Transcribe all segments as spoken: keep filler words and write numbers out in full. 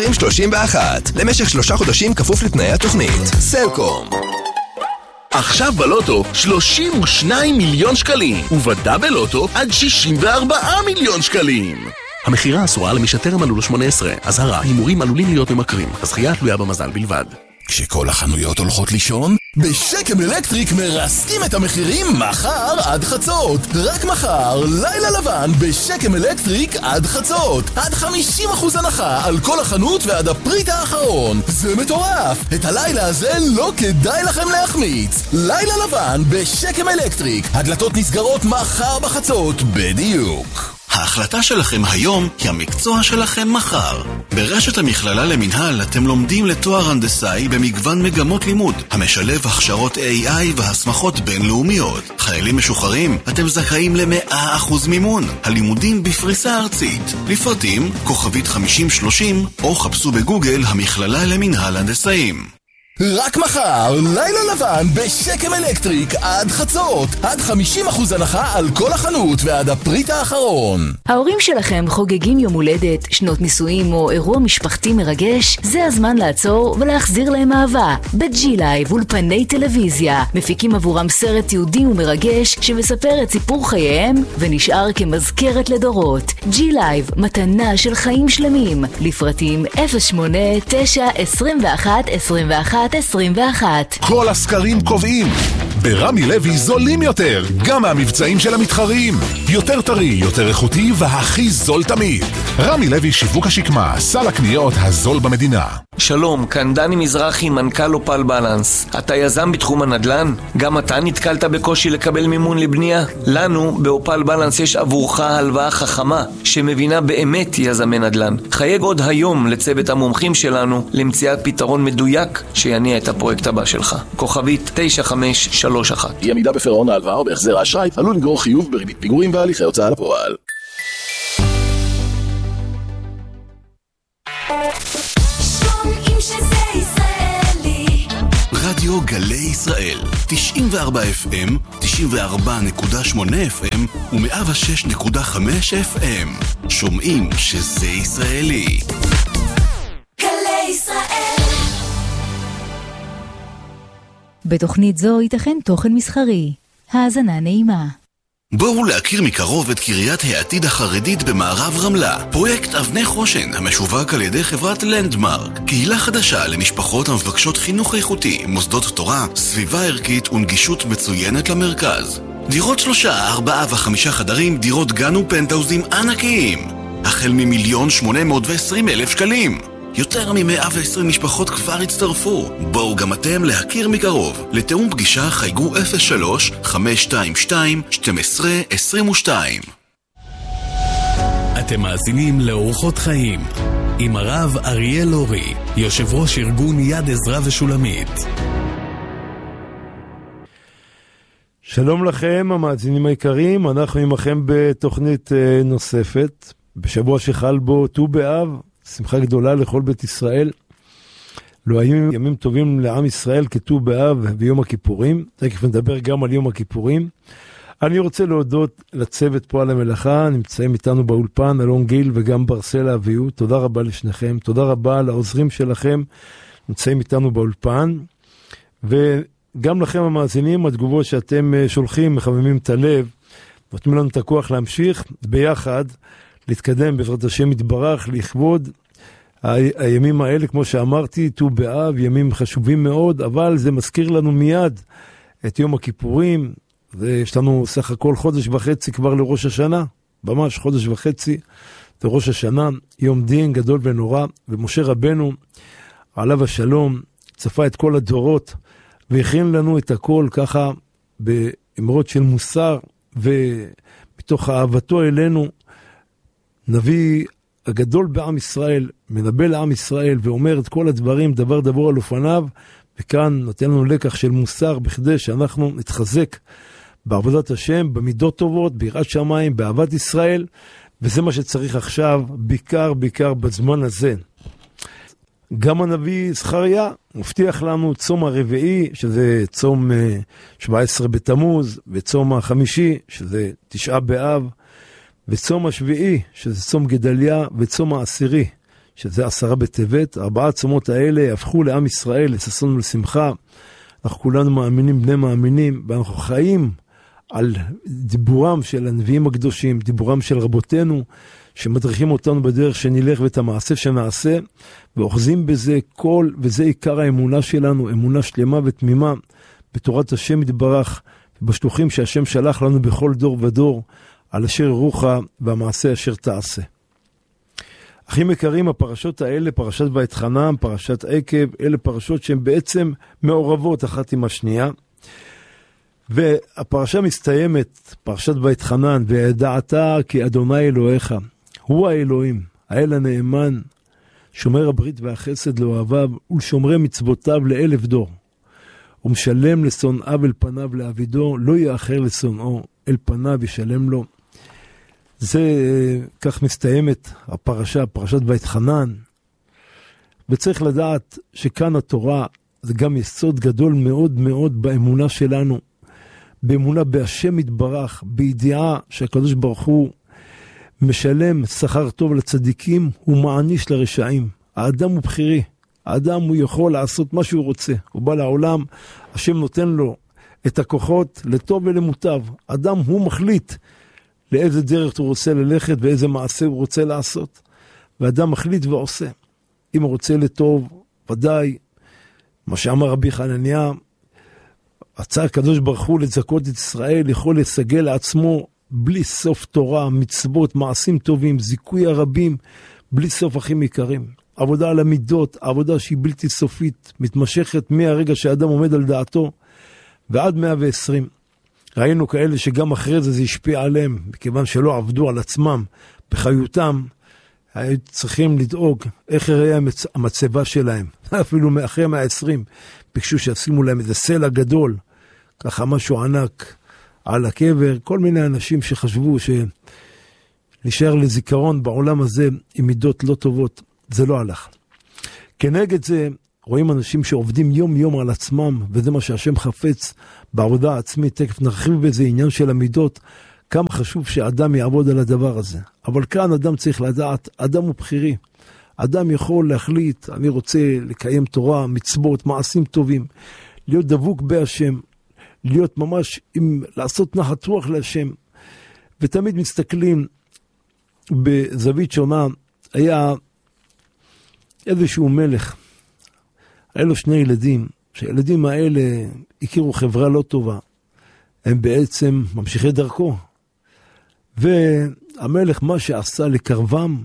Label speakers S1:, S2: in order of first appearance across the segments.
S1: עשרים שלושים ואחת. למשך שלושה חודשים כפוף לתנאי התוכנית. סלקום.
S2: עכשיו בלוטו שלושים ושניים מיליון שקלים, ובדאבל לוטו עד שישים וארבעה מיליון שקלים. המחירה אסורה למי שטרם מלאו לו שמונה עשרה. אזהרה, הימורים עלולים להיות ממכרים. הזכייה תלויה במזל בלבד.
S3: כשכל החנויות הולכות לישון, בשקם אלקטריק מרסקים את המחירים מחר עד חצות. רק מחר, לילה לבן בשקם אלקטריק עד חצות. עד חמישים אחוז הנחה על כל החנות ועד הפריט האחרון. זה מטורף! את הלילה הזה לא כדאי לכם להחמיץ. לילה לבן בשקם אלקטריק. הדלתות נסגרות מחר בחצות בדיוק.
S4: ההחלטה שלכם היום היא המקצוע שלכם מחר. ברשת המכללה למנהל אתם לומדים לתואר הנדסאי במגוון מגמות לימוד, המשלב הכשרות איי איי והסמכות בינלאומיות. חיילים משוחררים, אתם זכאים ל-מאה אחוז מימון. הלימודים בפריסה ארצית. לפרטים, כוכבית חמישים שלושים, או חפשו בגוגל המכללה למנהל הנדסאים.
S3: רק מחר, לילה לבן בשקם אלקטריק עד חצות. עד חמישים אחוז הנחה על כל החנות ועד הפריט האחרון.
S5: ההורים שלכם חוגגים יום הולדת, שנות נישואים או אירוע משפחתי מרגש? זה הזמן לעצור ולהחזיר להם אהבה. בג'י לייב אולפני טלוויזיה מפיקים עבורם סרט יהודי ומרגש שמספר את סיפור חייהם ונשאר כמזכרת לדורות. ג'י לייב, מתנה של חיים שלמים. לפרטים אפס שמונה תשע עשרים ואחת עשרים ואחת עשרים ואחת.
S6: כל הסקרים קובעים ברמי לוי זולים יותר, גם מהמבצעים של המתחרים. יותר טרי, יותר איכותי והכי זול תמיד. רמי לוי שיווק השקמה, סל הקניות הזול במדינה.
S7: שלום, כאן דני מזרחי, מנכ"ל אופל בלנס. אתה יזם בתחום הנדל"ן? גם אתה נתקלת בקושי לקבל מימון לבנייה? לנו באופל בלנס יש עבורך הלוואה חכמה שמבינה באמת יזמי נדל"ן. חייג עוד היום לצוות המומחים שלנו למציאת פתרון מדויק שיניע את הפרויקט הבא שלך. כוכבית תשע חמש שלוש אחת.
S2: אי עמידה בפירעון ההלוואה או בהחזר האשראי עלול לגרור חיוב בריבית פיגורים והליכי הוצאה לפועל.
S4: רדיו גלי ישראל, תשעים וארבע אף אם, תשעים וארבע נקודה שמונה אף אם ו-מאה ושש נקודה חמש אף אם. שומעים שזה ישראלי.
S8: גלי ישראל.
S5: בתוכנית זו ייתכן תוכן מסחרי. האזנה נעימה.
S4: בואו להכיר מקרוב את קריית העתיד החרדית במערב רמלה. פרויקט אבני חושן המשווק על ידי חברת לנדמרק. קהילה חדשה למשפחות המבקשות חינוך איכותי, מוסדות תורה, סביבה ערכית ונגישות מצוינת למרכז. דירות שלושה, ארבעה וחמישה חדרים, דירות גן ופנטאוזים ענקיים. החל ממיליון שמונה מאות ועשרים אלף שקלים. יותר מ-מאה ועשרים משפחות כבר הצטרפו. בואו גם אתם להכיר מקרוב. לתאום פגישה חייגו אפס שלוש חמש שתיים שתיים שתים עשרה עשרים ושתיים.
S9: אתם מאזינים לאורחות חיים עם הרב אריאל אורי, יושב ראש ארגון יד עזרא ושולמית.
S10: שלום לכם המאזינים היקרים, אנחנו עמכם בתוכנית נוספת בשבוע שחל בו ט"ו באב, שמחה גדולה לכל בית ישראל. לא היו ימים טובים לעם ישראל כט"ו באב ויום הכיפורים. תכף נדבר גם על יום הכיפורים. אני רוצה להודות לצוות פה על המלאכה, נמצאים איתנו באולפן אלון גיל וגם ברסלה אביהו. תודה רבה לשניכם, תודה רבה לעוזרים שלכם, נמצאים איתנו באולפן. וגם לכם המאזינים, התגובות שאתם שולחים מחממים את הלב, נותנים לנו את הכוח להמשיך ביחד, להתקדם בעזרת השם יתברך לכבוד הימים האלה, כמו שאמרתי, ט"ו באב, ימים חשובים מאוד, אבל זה מזכיר לנו מיד את יום הכיפורים. ויש לנו סך הכל חודש וחצי כבר לראש השנה, ממש חודש וחצי לראש השנה, יום דין גדול ונורא. ומשה רבנו עליו השלום צפה את כל הדורות והכין לנו את הכל ככה באמרות של מוסר, ומתוך אהבתו אלינו נביא הגדול בעם ישראל מנבא לעם ישראל ואומר את כל הדברים דבר דבר על אופניו, וכאן נותן לנו לקח של מוסר בכדי שאנחנו נתחזק בעבודת השם, במידות טובות, ביראת שמיים, באהבת ישראל, וזה מה שצריך עכשיו, בעיקר בעיקר בזמן הזה. גם הנביא זכריה מבטיח לנו צום הרביעי, שזה צום שבע עשרה בתמוז, וצום החמישי, שזה תשעה באב, וצום השביעי, שזה צום גדליה, וצום העשירי, שזה עשרה בטבת. ארבעה צומות האלה הפכו לעם ישראל לששון ולשמחה. אנחנו כולנו מאמינים, בני מאמינים, ואנחנו חיים על דיבורם של הנביאים הקדושים, דיבורם של רבותינו, שמדריכים אותנו בדרך שנלך ואת המעשה שנעשה, ואוחזים בזה כל, וזה עיקר האמונה שלנו, אמונה שלמה ותמימה, בתורת השם יתברך, ובשלוחים שהשם שלח לנו בכל דור ודור, על אשר ירוך והמעשה אשר תעשה. אחים יקרים, הפרשות האלה, פרשת ואתחנן, פרשת עקב, אלה פרשות שהן בעצם מעורבות אחת עם השנייה, והפרשה מסתיימת, פרשת ואתחנן, וידעת כי אדוני אלוהיך, הוא האלוהים, האל הנאמן, שומר הברית והחסד לאוהביו, ולשומרי מצוותיו לאלף דור. הוא משלם לשונאיו אל פניו לעבידו, לא יאחר לשונאו אל פניו ישלם לו. זה, כך מסתיימת הפרשה, פרשת ואתחנן. וצריך לדעת שכאן התורה זה גם יסוד גדול מאוד מאוד באמונה שלנו, באמונה בהשם יתברך, בידיעה שהקדוש ברוך הוא משלם שכר טוב לצדיקים, הוא מעניש לרשעים. האדם הוא בחירי, האדם הוא יכול לעשות מה שהוא רוצה, הוא בא לעולם, השם נותן לו את הכוחות לטוב ולמוטב. אדם הוא מחליט לאיזה דרך הוא רוצה ללכת ואיזה מעשה הוא רוצה לעשות, ואדם מחליט ועושה. אם הוא רוצה לטוב, ודאי, מה שאמר רבי חנניה, רצה הקדוש ברוך הוא לזכות את ישראל, יכול לסגל לעצמו בלי סוף תורה, מצוות, מעשים טובים, זיכוי הרבים, בלי סוף אחים יקרים. עבודה על המידות, עבודה שהיא בלתי סופית, מתמשכת מהרגע שהאדם עומד על דעתו, ועד מאה ועשרים. ראינו כאלה שגם אחרי זה זה השפיע עליהם, מכיוון שלא עבדו על עצמם בחיותם, היו צריכים לדאוג איך יראה המצבה שלהם. אפילו אחרי מאה ועשרים, ביקשו שישימו להם איזה סלע גדול, ככה משהו ענק על הקבר, כל מיני אנשים שחשבו שנשאר לזיכרון בעולם הזה עם מידות לא טובות, זה לא הלך. כנגד זה רואים אנשים שעובדים יום יום על עצמם, וזה מה שהשם חפץ בעבודה העצמית, תכף נרחיב בזה עניין של המידות, כמה חשוב שאדם יעבוד על הדבר הזה. אבל כאן אדם צריך לדעת, אדם הוא בחירי, אדם יכול להחליט, אני רוצה לקיים תורה, מצוות, מעשים טובים, להיות דבוק בהשם, להיות ממש, עם, לעשות נחת רוח להשם, ותמיד מסתכלים בזווית שונה. היה איזשהו מלך, היה לו שני ילדים, שהילדים האלה הכירו חברה לא טובה, הם בעצם ממשיכי דרכו, והמלך מה שעשה לקרבם,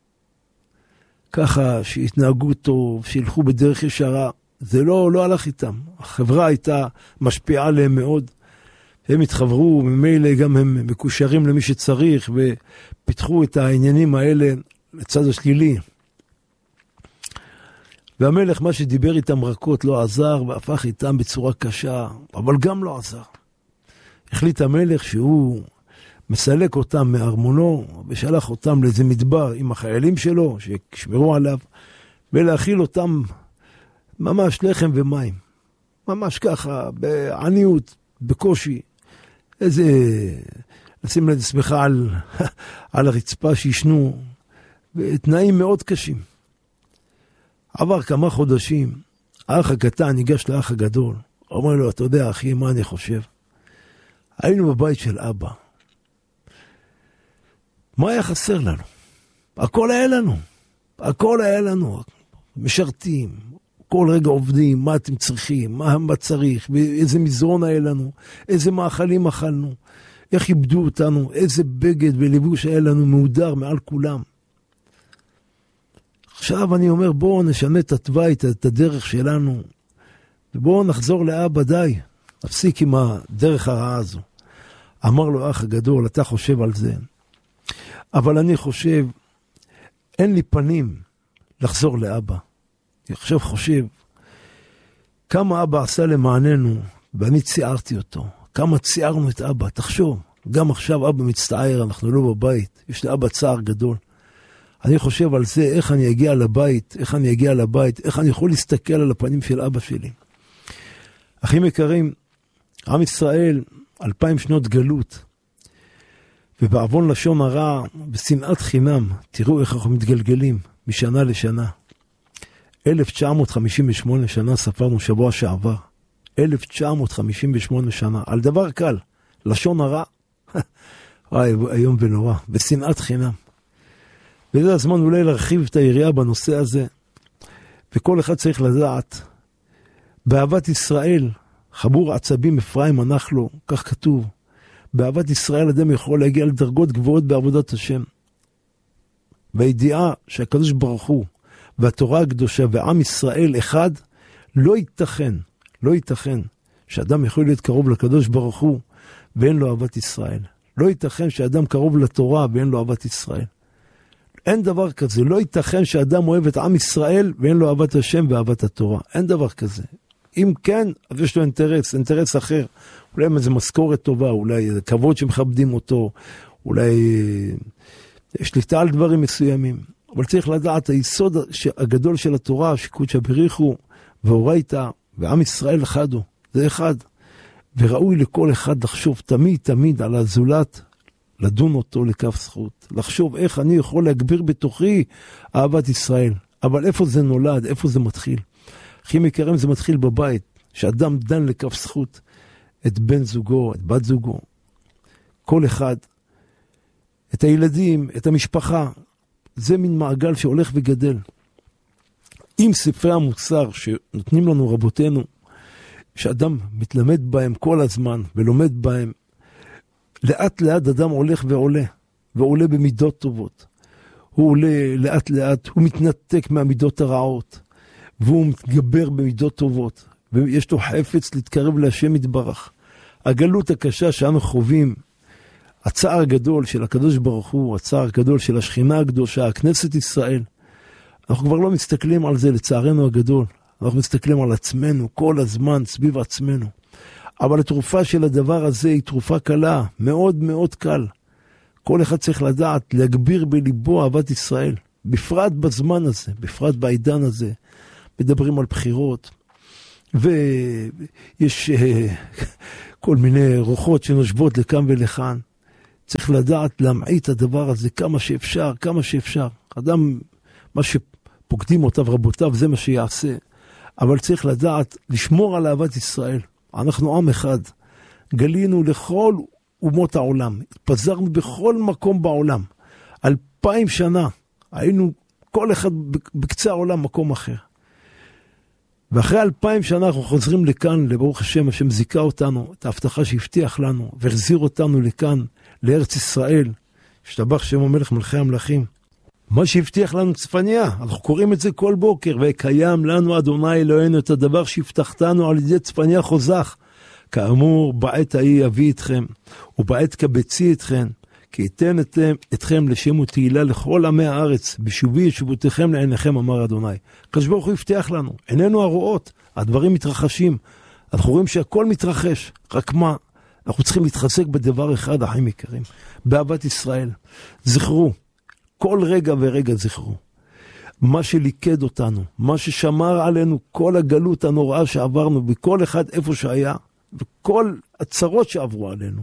S10: ככה שהתנהגו טוב, שילכו בדרך ישרה, זה לא, לא הלך איתם. החברה הייתה משפיעה עליהם מאוד, הם התחברו, ממילא גם הם מקושרים למי שצריך, ופיתחו את העניינים האלה לצד השלילי. והמלך מה שדיבר איתם רכות לא עזר, והפך איתם בצורה קשה, אבל גם לא עזר. החליט המלך שהוא מסלק אותם מארמונו, ושלח אותם לאיזה מדבר עם החיילים שלו, שישמרו עליו, ולהכיל אותם ממש לחם ומים. ממש ככה, בעניות, בקושי. איזה, לשים לזה שמחה על, על הרצפה שישנו, ותנאים מאוד קשים. עבר כמה חודשים, האח הקטן ניגש לאח הגדול, אומר לו, אתה יודע אחי, מה אני חושב? היינו בבית של אבא. מה היה חסר לנו? הכל היה לנו. הכל היה לנו. משרתים, כל רגע עובדים, מה אתם צריכים, מה, מה צריך, איזה מזרון היה לנו, איזה מאכלים אכלנו, איך איבדו אותנו, איזה בגד ולבוש היה לנו מהודר מעל כולם. עכשיו אני אומר, בואו נשנה את התוואי, את הדרך שלנו, ובואו נחזור לאבא, די, נפסיק עם הדרך הרעה הזו. אמר לו האח הגדול, אתה חושב על זה, אבל אני חושב, אין לי פנים לחזור לאבא. אני עכשיו חושב, כמה אבא עשה למעננו, ואני ציערתי אותו. כמה ציערנו את אבא, תחשוב, גם עכשיו אבא מצטער, אנחנו לא בבית, יש לאבא צער גדול. אני חושב על זה, איך אני אגיע לבית, איך אני אגיע לבית, איך אני יכול להסתכל על הפנים של אבא שלי. אחים יקרים, עם ישראל, אלפיים שנות גלות, ובעוון לשון הרע, בשנאת חינם, תראו איך אנחנו מתגלגלים, משנה לשנה. אלף תשע מאות חמישים ושמונה שנה ספרנו שבוע שעבר. אלף תשע מאות חמישים ושמונה שנה. על דבר קל, לשון הרע. וואי, היום ונורא. ושנאת חינם. וזה הזמן אולי להרחיב את היריעה בנושא הזה. וכל אחד צריך לדעת, באהבת ישראל, חבור עצבים אפרים ענך לו, כך כתוב. באהבת ישראל אדם יכול להגיע לדרגות גבוהות בעבודת השם. והידיעה שהקדוש ברוך הוא והתורה הקדושה ועם ישראל אחד, לא ייתכן, לא ייתכן שאדם יכול להיות קרוב לקדוש ברוך הוא ואין לו אהבת ישראל. לא ייתכן שאדם קרוב לתורה ואין לו אהבת ישראל. אין דבר כזה, לא ייתכן שאדם אוהב את עם ישראל ואין לו אהבת השם ואהבת התורה. אין דבר כזה. אם כן, אז יש לו אינטרס, אינטרס אחר. אולי איזו משכורת טובה, אולי כבוד שמכבדים אותו, אולי שליטה על דברים מסוימים. אבל צריך לדעת, היסוד הגדול של התורה, שקודש הבריחו והורייתא, ועם ישראל אחד הוא, זה אחד. וראוי לכל אחד לחשוב תמיד תמיד על הזולת, לדון אותו לכף זכות, לחשוב איך אני יכול להגביר בתוכי אהבת ישראל. אבל איפה זה נולד, איפה זה מתחיל? אחים יקרים, זה מתחיל בבית, שאדם דן לכף זכות את בן זוגו, את בת זוגו, כל אחד, את הילדים, את המשפחה. זה מין מעגל שהולך וגדל. עם ספרי המוסר שנותנים לנו רבותינו, שאדם מתלמד בהם כל הזמן ולומד בהם, לאט לאט אדם הולך ועולה, ועולה במידות טובות. הוא עולה לאט לאט, הוא מתנתק מהמידות הרעות, והוא מתגבר במידות טובות, ויש לו חפץ להתקרב להשם יתברך. הגלות הקשה שאנו חווים, הצער הגדול של הקדוש ברוך הוא, הצער הגדול של השכינה הקדושה, הכנסת ישראל, אנחנו כבר לא מסתכלים על זה לצערנו הגדול, אנחנו מסתכלים על עצמנו כל הזמן סביב עצמנו. אבל התרופה של הדבר הזה היא תרופה קלה, מאוד מאוד קל. כל אחד צריך לדעת להגביר בליבו אהבת ישראל, בפרט בזמן הזה, בפרט בעידן הזה. מדברים על בחירות, ויש uh, כל מיני רוחות שנושבות לכאן ולכאן. צריך לדעת להמעיט את הדבר הזה כמה שאפשר, כמה שאפשר. אדם, מה שפוקדים אותיו רבותיו, זה מה שיעשה. אבל צריך לדעת לשמור על אהבת ישראל. אנחנו עם אחד. גלינו לכל אומות העולם. התפזרנו בכל מקום בעולם. אלפיים שנה. היינו כל אחד בקצה העולם מקום אחר. ואחרי אלפיים שנה אנחנו חוזרים לכאן, לברוך השם, השם זיכה אותנו, את ההבטחה שהבטיח לנו, והחזיר אותנו לכאן, לארץ ישראל, שתבח שם המלך מלכי המלכים. מה שהבטיח לנו צפניה, אנחנו קוראים את זה כל בוקר, וקיים לנו אדוני אלוהינו את הדבר שהבטחתנו על ידי צפניה חוזך. כאמור, בעת ההיא אביא אתכם, ובעת קבצי אתכם, כי אתן אתם, אתכם לשם ותהילה לכל עמי הארץ, בשובי ישובותיכם לעיניכם, אמר אדוני. הקדוש ברוך הוא הבטיח לנו, עינינו הרואות, הדברים מתרחשים, אנחנו רואים שהכל מתרחש, רק מה? אנחנו צריכים להתחזק בדבר אחד, אחים יקרים, באהבת ישראל. זכרו, כל רגע ורגע זכרו, מה שליקד אותנו, מה ששמר עלינו, כל הגלות הנוראה שעברנו, בכל אחד איפה שהיה, וכל הצרות שעברו עלינו,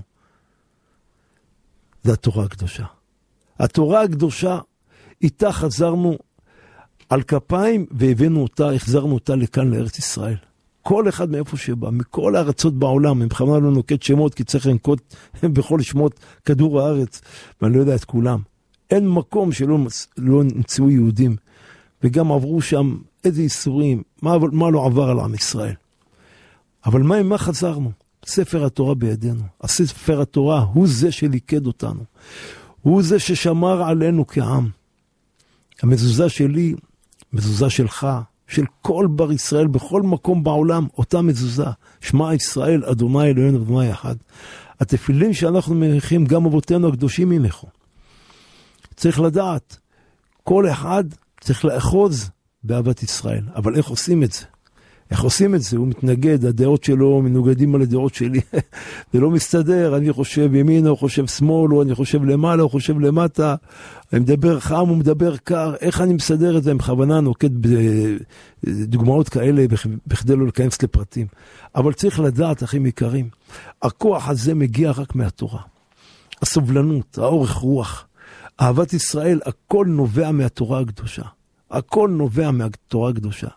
S10: זה התורה הקדושה. התורה הקדושה, איתה חזרנו על כפיים, והבאנו אותה, החזרנו אותה לכאן לארץ ישראל. כל אחד מאיפה שבא, מכל הארצות בעולם, הם בכוונה לא נוקט שמות, כי צריך לנקוט בכל שמות כדור הארץ, ואני לא יודע את כולם. אין מקום שלא לא נמצאו יהודים, וגם עברו שם איזה איסורים, מה, מה לא עבר על עם ישראל. אבל מה, מה חזרנו? ספר התורה בידינו. הספר התורה הוא זה שליקד אותנו. הוא זה ששמר עלינו כעם. המזוזה שלי, מזוזה שלך, של כל בר ישראל בכל מקום בעולם, אותה מזוזה. שמע ישראל, אדוני אלוהינו אדוני אחד. התפילין שאנחנו מניחים, גם אבותינו הקדושים הניחו. צריך לדעת, כל אחד צריך לאחוז באהבת ישראל. אבל איך עושים את זה? איך עושים את זה? הוא מתנגד, הדעות שלו מנוגדים על הדעות שלי. זה לא מסתדר, אני חושב ימין, הוא חושב שמאל, או אני חושב למעלה, הוא חושב למטה. אני מדבר חם, הוא מדבר קר. איך אני מסדר את זה? עם בכוונה נוקט בדוגמאות כאלה, בכדי לא להיכנס לפרטים. אבל צריך לדעת, אחים יקרים, הכוח הזה מגיע רק מהתורה. הסובלנות, האורך רוח, אהבת ישראל, הכל נובע מהתורה הקדושה. הכל נובע מהתורה הקדושה.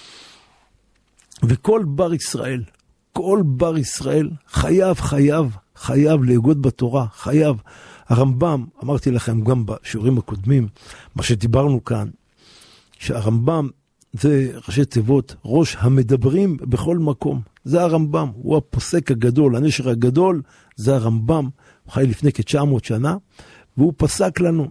S10: וכל בר ישראל, כל בר ישראל חייב, חייב, חייב להגות בתורה, חייב. הרמב"ם, אמרתי לכם גם בשיעורים הקודמים, מה שדיברנו כאן, שהרמב"ם זה ראשי תיבות, ראש המדברים בכל מקום. זה הרמב"ם, הוא הפוסק הגדול, הנשר הגדול, זה הרמב"ם, הוא חי לפני כ-תשע מאות שנה, והוא פסק לנו.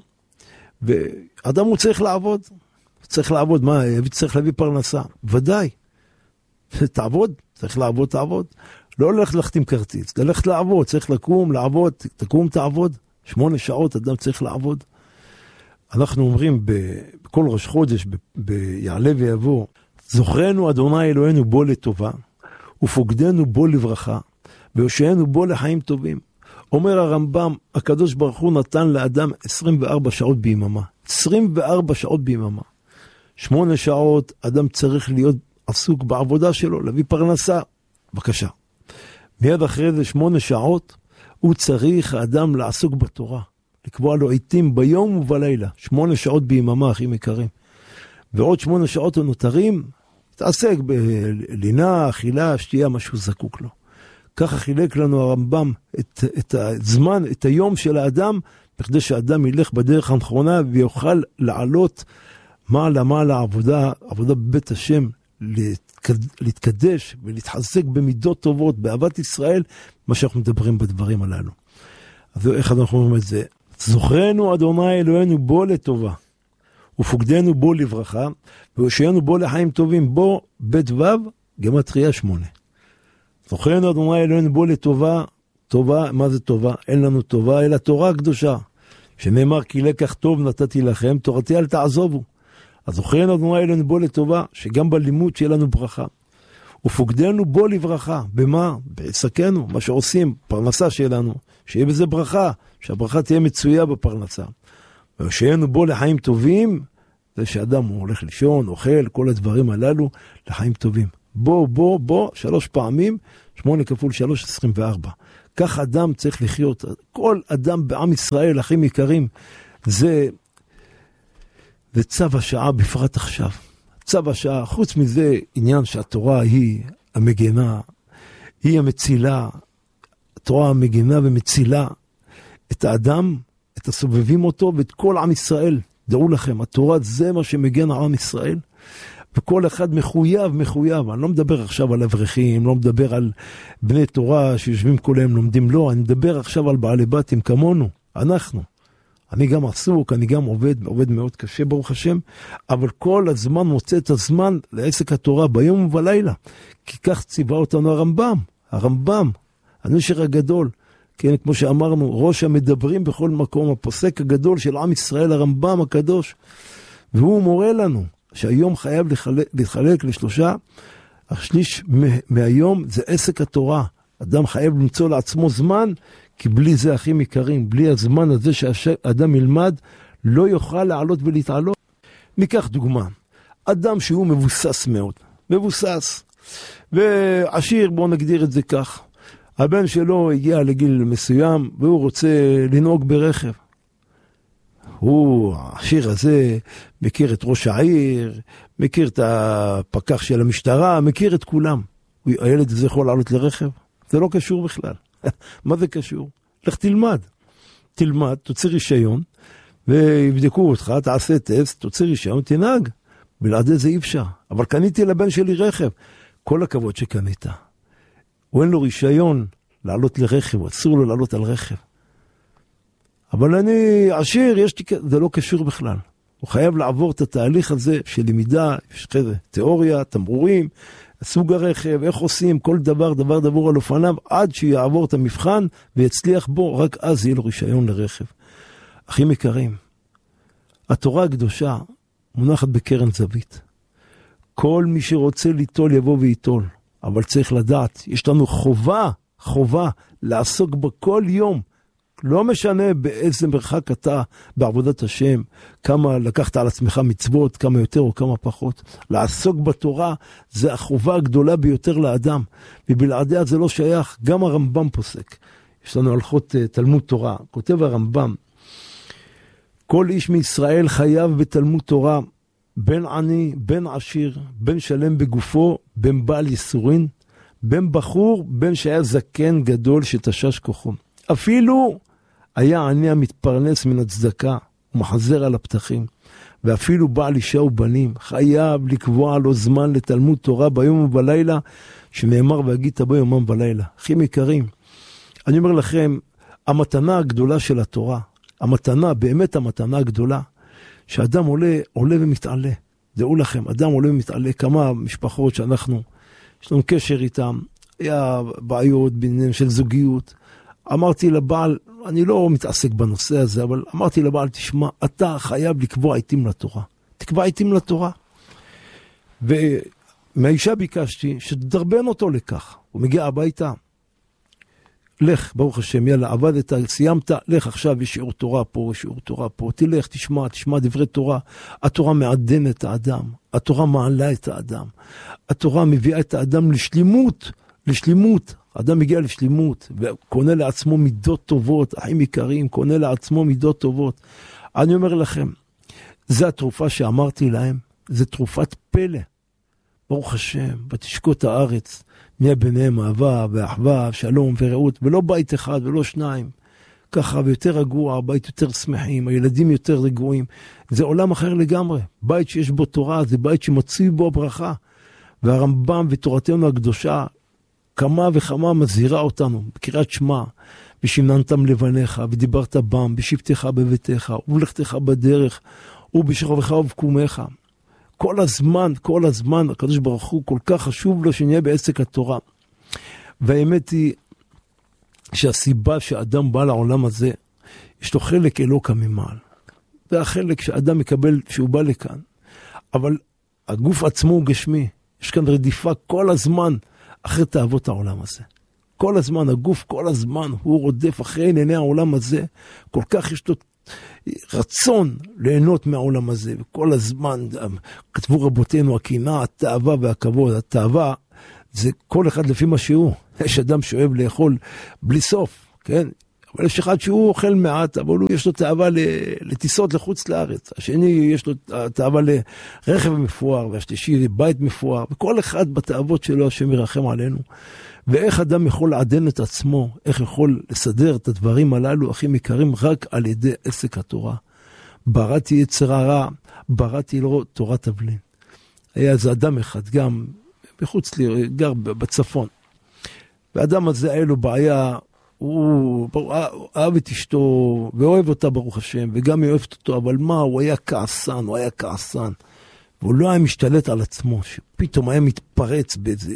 S10: ואדם הוא צריך לעבוד, צריך לעבוד, מה, צריך להביא פרנסה, ודאי. תעבוד, צריך לעבוד, תעבוד. לא ללכת ללכת עם כרטיס, ללכת לעבוד, צריך לקום, לעבוד, תקום, תעבוד. שמונה שעות אדם צריך לעבוד. אנחנו אומרים בכל ראש חודש, ביעלה ויבוא, זוכרנו אדוני אלוהינו בו לטובה, ופוקדנו בו לברכה, ויושענו בו לחיים טובים. אומר הרמב"ם, הקדוש ברוך הוא נתן לאדם עשרים וארבע שעות ביממה. עשרים וארבע שעות ביממה. שמונה שעות אדם צריך להיות עסוק בעבודה שלו, להביא פרנסה. בבקשה. מיד אחרי זה שמונה שעות, הוא צריך האדם לעסוק בתורה. לקבוע לו עיתים ביום ובלילה. שמונה שעות ביממה, אחים יקרים. ועוד שמונה שעות הנותרים, תעסק בלינה, אכילה, שתייה, משהו זקוק לו. ככה חילק לנו הרמב"ם את, את הזמן, את היום של האדם, בכדי שהאדם ילך בדרך הנכונה ויוכל לעלות מעלה מעלה עבודה, עבודה בבית השם, להתקדש ולהתחזק במידות טובות, באהבת ישראל, מה שאנחנו מדברים בדברים הללו. אז איך אנחנו אומרים את זה? זוכרנו אדוני אלוהינו בו לטובה, ופוקדנו בו לברכה, והושענו בו לחיים טובים, בו בית וו, גמטריה שמונה. זוכרנו אדוני אלוהינו בו לטובה, טובה, מה זה טובה? אין לנו טובה, אלא תורה הקדושה, שנאמר כי לקח טוב נתתי לכם, תורתי אל תעזובו. אז זוכרנו אדוני אלוהינו בו לטובה, שגם בלימוד שיהיה לנו ברכה. ופוקדנו בו לברכה, במה? בעסקנו, מה שעושים, פרנסה שלנו, שיהיה בזה ברכה, שהברכה תהיה מצויה בפרנסה. והושענו בו לחיים טובים, זה שאדם הוא הולך לישון, אוכל, כל הדברים הללו, לחיים טובים. בו, בו, בו, שלוש פעמים, שמונה כפול שלוש, עשרים וארבע. כך אדם צריך לחיות. כל אדם בעם ישראל, אחים יקרים, זה, זה צו השעה בפרט עכשיו. צו השעה, חוץ מזה, עניין שהתורה היא המגנה, היא המצילה, התורה המגנה ומצילה את האדם, את הסובבים אותו ואת כל עם ישראל. דעו לכם, התורה זה מה שמגן על עם ישראל, וכל אחד מחויב, מחויב. אני לא מדבר עכשיו על אברכים, לא מדבר על בני תורה שיושבים כולם לומדים, לא, אני מדבר עכשיו על בעלי בתים כמונו, אנחנו. אני גם עסוק, אני גם עובד, עובד מאוד קשה ברוך השם, אבל כל הזמן מוצא את הזמן לעסק התורה ביום ובלילה, כי כך ציווה אותנו הרמב"ם, הרמב"ם, הנשר הגדול, כן, כמו שאמרנו, ראש המדברים בכל מקום, הפוסק הגדול של עם ישראל, הרמב"ם הקדוש, והוא מורה לנו שהיום חייב לחלק, לחלק לשלושה, השליש מהיום זה עסק התורה, אדם חייב למצוא לעצמו זמן, כי בלי זה אחים יקרים, בלי הזמן הזה שאדם ילמד, לא יוכל לעלות ולהתעלות. ניקח דוגמה, אדם שהוא מבוסס מאוד, מבוסס, ועשיר, בואו נגדיר את זה כך, הבן שלו הגיע לגיל מסוים, והוא רוצה לנהוג ברכב. הוא, העשיר הזה, מכיר את ראש העיר, מכיר את הפקח של המשטרה, מכיר את כולם. הילד הזה יכול לעלות לרכב? זה לא קשור בכלל. מה זה קשור? לך תלמד. תלמד, תוציא רישיון, ויבדקו אותך, תעשה טסט, תוציא רישיון, תנהג. בלעדי זה אי אפשר. אבל קניתי לבן שלי רכב. כל הכבוד שקנית. הוא אין לו רישיון לעלות לרכב, אסור לו לעלות על רכב. אבל אני עשיר, יש לי, זה לא קשור בכלל. הוא חייב לעבור את התהליך הזה של למידה, יש כזה, תיאוריה, תמרורים, סוג הרכב, איך עושים, כל דבר, דבר דבור על אופניו, עד שיעבור את המבחן ויצליח בו, רק אז יהיה לו רישיון לרכב. אחים יקרים, התורה הקדושה מונחת בקרן זווית. כל מי שרוצה ליטול יבוא ויטול, אבל צריך לדעת, יש לנו חובה, חובה, לעסוק בכל יום, לא משנה באיזה מרחק אתה בעבודת השם, כמה לקחת על עצמך מצוות, כמה יותר או כמה פחות. לעסוק בתורה זה החובה הגדולה ביותר לאדם, ובלעדיה זה לא שייך. גם הרמב"ם פוסק. יש לנו הלכות תלמוד תורה. כותב הרמב"ם, כל איש מישראל חייב בתלמוד תורה בן עני, בן עשיר, בן שלם בגופו, בן בעל ייסורין, בן בחור, בן שהיה זקן גדול שתשש כוחו. אפילו היה עני המתפרנס מן הצדקה ומחזר על הפתחים, ואפילו בעל אישה ובנים, חייב לקבוע לו זמן לתלמוד תורה ביום ובלילה, שנאמר והגית בו יומם ולילה. אחים יקרים, אני אומר לכם, המתנה הגדולה של התורה, המתנה, באמת המתנה הגדולה, שאדם עולה, עולה ומתעלה. דעו לכם, אדם עולה ומתעלה, כמה משפחות שאנחנו, יש לנו קשר איתם, היה בעיות ביניהם של זוגיות. אמרתי לבעל, אני לא מתעסק בנושא הזה, אבל אמרתי לבעל, תשמע, אתה חייב לקבוע עיתים לתורה. תקבע עיתים לתורה. ומהאישה ביקשתי שתדרבן אותו לכך. הוא מגיע הביתה, לך, ברוך השם, יאללה, עבדת, סיימת, לך עכשיו, יש שיעור תורה פה, יש שיעור תורה פה, תלך, תשמע, תשמע דברי תורה. התורה מעדנת את האדם, התורה מעלה את האדם, התורה מביאה את האדם לשלימות, לשלימות. האדם מגיע לשלימות, וקונה לעצמו מידות טובות, אחים יקרים, קונה לעצמו מידות טובות. אני אומר לכם, זו התרופה שאמרתי להם, זו תרופת פלא. ברוך השם, בתשקות הארץ, נהיה ביניהם אהבה ואחווה, שלום ורעות, ולא בית אחד ולא שניים. ככה, ויותר רגוע, בית יותר שמחים, הילדים יותר רגועים. זה עולם אחר לגמרי. בית שיש בו תורה, זה בית שמצוי בו הברכה. והרמב"ם ותורתנו הקדושה, כמה וכמה מזהירה אותנו, בקריאת שמע, ושמננתם לבניך, ודיברת בם, בשבתך בביתך, ובלכתך בדרך, ובשכבך ובקומך. כל הזמן, כל הזמן, הקדוש ברוך הוא כל כך חשוב לו שנהיה בעסק התורה. והאמת היא שהסיבה שאדם בא לעולם הזה, יש לו חלק אלוקה ממעל. זה החלק שאדם מקבל שהוא בא לכאן. אבל הגוף עצמו הוא גשמי. יש כאן רדיפה כל הזמן אחרי תאוות העולם הזה. כל הזמן, הגוף כל הזמן הוא רודף אחרי ענייני העולם הזה. כל כך יש לו רצון ליהנות מהעולם הזה, וכל הזמן כתבו רבותינו, הקנאה, התאווה והכבוד. התאווה זה כל אחד לפי מה שהוא. יש אדם שאוהב לאכול בלי סוף, כן? אבל יש אחד שהוא אוכל מעט, אבל הוא יש לו תאווה לטיסות לחוץ לארץ. השני יש לו תאווה לרכב מפואר, והשלישי לבית מפואר, וכל אחד בתאוות שלו השם ירחם עלינו. ואיך אדם יכול לעדן את עצמו, איך יכול לסדר את הדברים הללו, אחים יקרים, רק על ידי עסק התורה. בראתי יצר הרע, בראתי לו תורת תבלין. היה איזה אדם אחד, גם מחוץ לי, גר בצפון. והאדם הזה היה לו בעיה, הוא אהב את אשתו, ואוהב אותה ברוך השם, וגם היא אוהבת אותו, אבל מה, הוא היה כעסן, הוא היה כעסן. והוא לא היה משתלט על עצמו, שפתאום היה מתפרץ באיזה...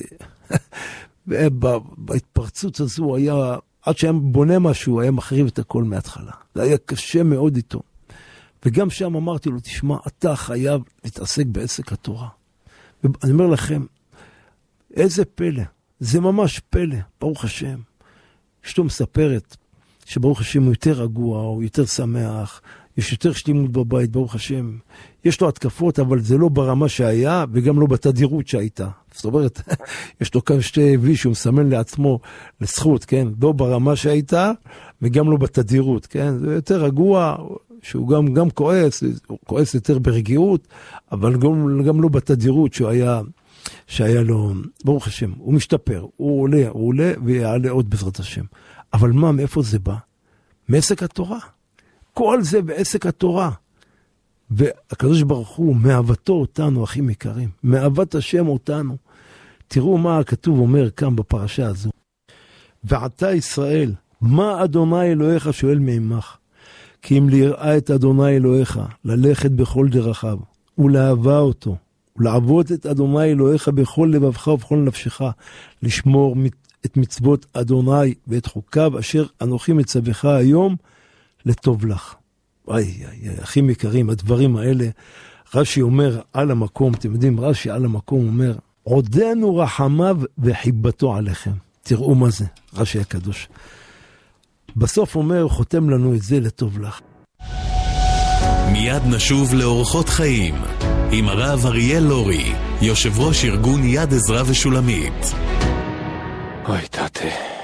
S10: בהתפרצות הזו הוא היה, עד שהיה בונה משהו, הוא היה מחריב את הכל מההתחלה. זה היה קשה מאוד איתו. וגם שם אמרתי לו, תשמע, אתה חייב להתעסק בעסק התורה. ואני אומר לכם, איזה פלא, זה ממש פלא, ברוך השם. אשתו מספרת שברוך השם הוא יותר רגוע, הוא יותר שמח, יש יותר שלימות בבית, ברוך השם. יש לו התקפות, אבל זה לא ברמה שהיה, וגם לא בתדירות שהייתה. זאת אומרת, יש לו כאן שתי וי שהוא מסמן לעצמו לזכות, כן? לא ברמה שהייתה, וגם לא בתדירות, כן? זה יותר רגוע, שהוא גם, גם כועס, הוא כועס יותר ברגיעות, אבל גם, גם לא בתדירות שהוא היה, שהיה לו, ברוך השם, הוא משתפר, הוא עולה, הוא עולה, ויעלה עוד בעזרת השם. אבל מה, מאיפה זה בא? מעסק התורה. כל זה בעסק התורה. והקדוש ברוך הוא מאהבתו אותנו, אחים יקרים. מאהבת השם אותנו. תראו מה הכתוב אומר כאן בפרשה הזו. ועתה ישראל, מה אדוני אלוהיך שואל מעמך? כי אם ליראה את אדוני אלוהיך, ללכת בכל דרכיו, ולאהבה אותו, ולעבוד את אדוני אלוהיך בכל לבבך ובכל נפשך, לשמור את מצוות אדוני ואת חוקיו, אשר אנוכי מצווך היום, לטוב לך. איי, איי, אחים יקרים, הדברים האלה, רש"י אומר על המקום, אתם יודעים, רש"י על המקום אומר, עודנו רחמיו וחיבתו עליכם. תראו מה זה, רש"י הקדוש. בסוף אומר, חותם לנו את זה לטוב לך.
S9: מיד נשוב לאורחות חיים, עם הרב אריאל לורי, יושב ראש ארגון יד עזרא ושולמית.
S10: אוי, תתה.